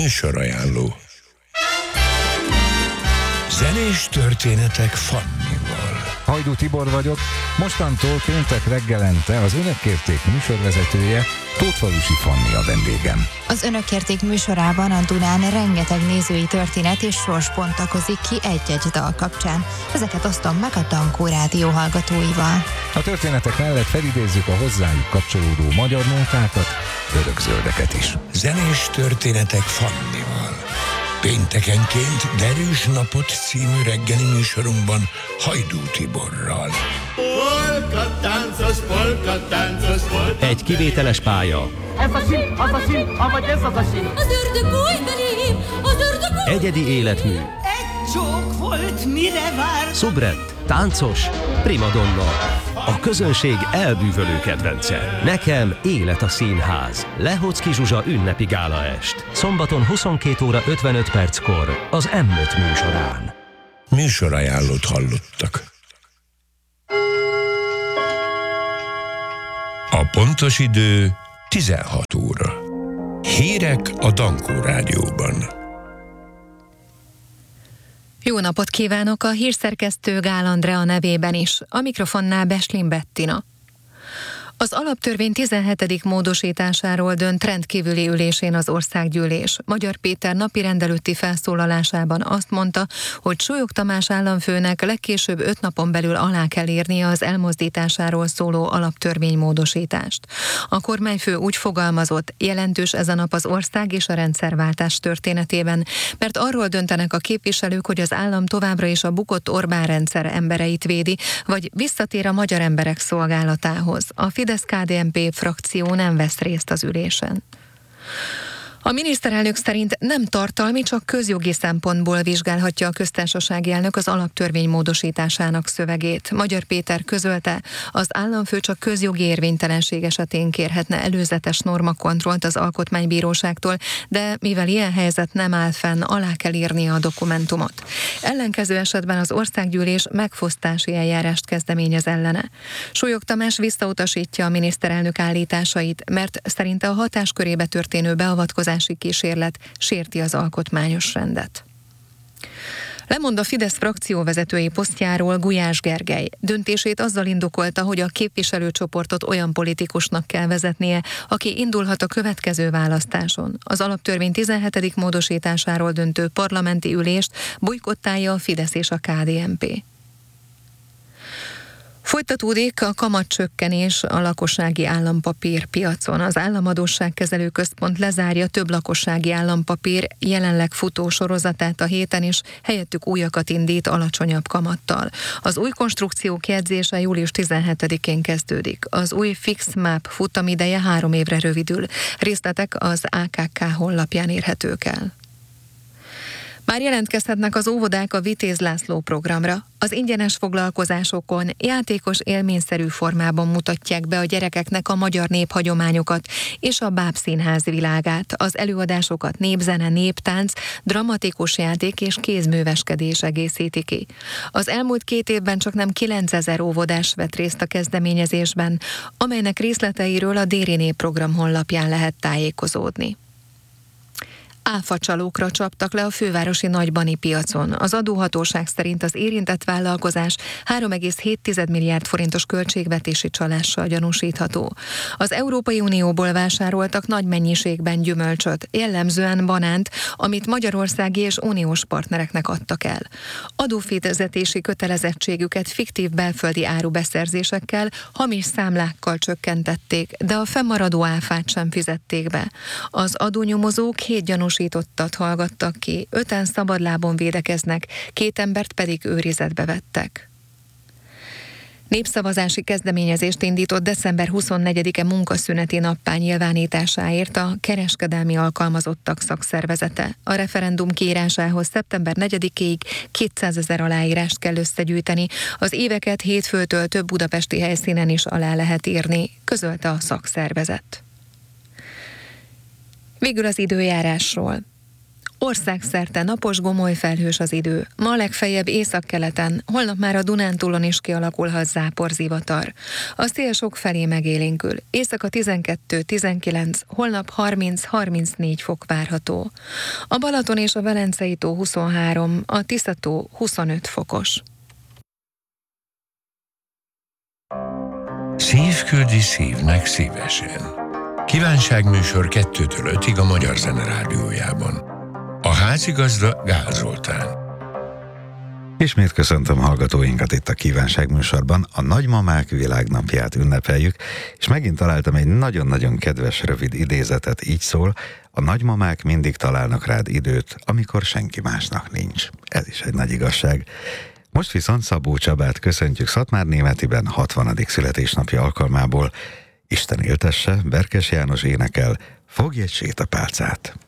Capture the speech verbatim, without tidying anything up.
Műsorajánló. Zenés történetek Fannival. Hajdú Tibor vagyok, mostantól péntek reggelente az Önök kérték műsorvezetője, Tótfalusi Fanni a vendégem. Az Önök kérték műsorában a Dunán rengeteg nézői történet és sors bontakozik ki egy-egy dal kapcsán. Ezeket osztom meg a Dankó Rádió hallgatóival. A történetek mellett felidézzük a hozzájuk kapcsolódó magyar nótákat, örökzöldeket is. Zenés történetek Fannival. Péntekenként Derűs napot című reggeli műsorunkban Hajdú Tiborral. Polka táncos, polka táncos, polka. Egy kivételes pálya. Ez a sín, az a sín, avagy ez az a sín. Az ördög bújt belém, az ördög bújt. Egyedi életmű. Egy csók volt, mire vár. Szubrett, táncos, primadonna. A közönség elbűvölő kedvence. Nekem élet a színház. Lehocki Zsuzsa ünnepi gálaest. Szombaton huszonkét óra ötvenöt perckor az em öt műsorán. Műsorajánlót hallottak. A pontos idő tizenhat óra. Hírek a Dankó Rádióban. Jó napot kívánok, a hírszerkesztő Gál Andrea nevében is. A mikrofonnál Beslin Bettina. Az alaptörvény tizenhetedik módosításáról dönt rendkívüli ülésén az országgyűlés. Magyar Péter napirend előtti felszólalásában azt mondta, hogy Súlyog Tamás államfőnek legkésőbb öt napon belül alá kell írnia az elmozdításáról szóló alaptörvénymódosítást. A kormányfő úgy fogalmazott, jelentős ez a nap az ország és a rendszerváltás történetében, mert arról döntenek a képviselők, hogy az állam továbbra is a bukott Orbán rendszer embereit védi, vagy visszatér a magyar emberek szolgálatához. A Fidesz-ká dé en pé frakció nem vesz részt az ülésen. A miniszterelnök szerint nem tartalmi, csak közjogi szempontból vizsgálhatja a köztársasági elnök az alaptörvény módosításának szövegét. Magyar Péter közölte, az államfő csak közjogi érvénytelenség esetén kérhetne előzetes normakontrollt az alkotmánybíróságtól, de mivel ilyen helyzet nem áll fenn, alá kell írnia a dokumentumot. Ellenkező esetben az országgyűlés megfosztási eljárást kezdeményez ellene. Súlyog Tamás visszautasítja a miniszterelnök állításait, mert szerinte a hatáskörébe történő beavatkozás kísérlet sérti az alkotmányos rendet. Lemond a Fidesz frakcióvezetői posztjáról Gulyás Gergely. Döntését azzal indokolta, hogy a képviselőcsoportot olyan politikusnak kell vezetnie, aki indulhat a következő választáson. Az alaptörvény tizenhetedik módosításáról döntő parlamenti ülést bojkottálja a Fidesz és a ká dé en pé. Folytatódik a kamatcsökkenés a lakossági állampapír piacon. Az Államadósságkezelő Központ lezárja több lakossági állampapír jelenleg futó sorozatát a héten, és helyettük újakat indít alacsonyabb kamattal. Az új konstrukciók jegyzése július tizenhetedikén kezdődik. Az új Fix Map futamideje három évre rövidül. Részletek az á ká ká honlapján érhetők el. Már jelentkezhetnek az óvodák a Vitéz László programra. Az ingyenes foglalkozásokon játékos élményszerű formában mutatják be a gyerekeknek a magyar néphagyományokat és a bábszínház világát. Az előadásokat népzene, néptánc, dramatikus játék és kézműveskedés egészíti ki. Az elmúlt két évben csaknem kilencezer óvodás vett részt a kezdeményezésben, amelynek részleteiről a Déri Nép program honlapján lehet tájékozódni. Áfacsalókra csaptak le a fővárosi nagybani piacon. Az adóhatóság szerint az érintett vállalkozás három egész hét milliárd forintos költségvetési csalással gyanúsítható. Az Európai Unióból vásároltak nagy mennyiségben gyümölcsöt, jellemzően banánt, amit magyarországi és uniós partnereknek adtak el. Adófizetési kötelezettségüket fiktív belföldi árubeszerzésekkel, hamis számlákkal csökkentették, de a fennmaradó áfát sem fizették be. Az adónyomozók hét gyanús gyanúsítottat hallgattak ki, öten szabadlábon védekeznek, két embert pedig őrizetbe vettek. Népszavazási kezdeményezést indított december huszonnegyedike munkaszüneti nappá nyilvánításáért a kereskedelmi alkalmazottak szakszervezete. A referendum kiírásához szeptember negyedikéig kétszázezer aláírást kell összegyűjteni. Az éveket hétfőtől több budapesti helyszínen is alá lehet írni, közölte a szakszervezet. Végül az időjárásról. Országszerte napos, gomoly felhős az idő. Ma legfeljebb északkeleten, holnap már a Dunántúlon is kialakulhat záporzivatar. A szél sok felé megélénkül. Éjszaka tizenkettő tizenkilenc, holnap harminc harmincnégy fok várható. A Balaton és a Velencei tó huszonhárom, a Tisza-tó huszonöt fokos. Szív küldi szívnek szívesen. Kívánságműsor kettőtől ötig a Magyar Zene Rádiójában. A házigazda Gál Zoltán. Ismét köszöntöm hallgatóinkat itt a Kívánságműsorban. A Nagymamák Világnapját ünnepeljük, és megint találtam egy nagyon-nagyon kedves rövid idézetet, így szól: a nagymamák mindig találnak rád időt, amikor senki másnak nincs. Ez is egy nagy igazság. Most viszont Szabó Csabát köszöntjük Szatmárnémetiben hatvanadik születésnapja alkalmából. Isten éltesse, Berkes János énekel, fogj egy sétapálcát.